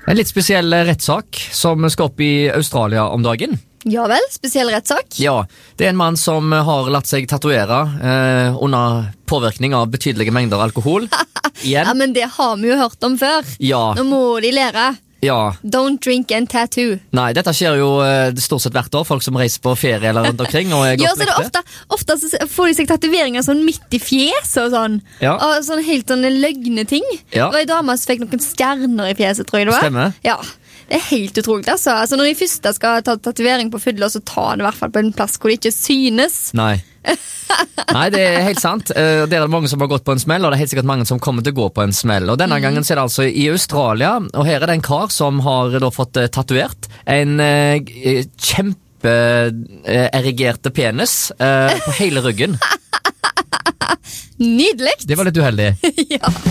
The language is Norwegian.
En litt spesiell rettssak som skal opp i Australia om dagen. Ja vel, spesiell rettssak. Ja, det er en mann som har latt seg tatuere under påvirkning av betydelige mengder alkohol. Igjen. Ja, men det har vi jo hørt om før. Ja. Nå må de lære. Ja. Don't drink and tattoo. Nei, dette skjer jo stort sett hvert år. Folk som reiser på ferie eller rundt omkring og er Ja, godt så det lekte. ofte så får de seg tatoveringer sånn midt i fjeset og sånn. Ja. Og sånn helt sånne løgne ting. Ja. Det var en dame som fikk noen stjerner i fjeset, tror jeg det var. Stemmer. Ja, det er helt utrolig, altså når de første skal ta tatovering på fylla, så ta det i hvert fall på en plass hvor det ikke synes. Nei. Nei, det er helt sant. Det er mange som har gått på en smell, og det er helt sikkert mange som kommer til å gå på en smell. Og denne gangen så er det altså i Australia, og her er det en kar som har da fått tatuert en kjempe-erigerte penis på hele ryggen. Nydelig. Det var litt uheldig. Ja.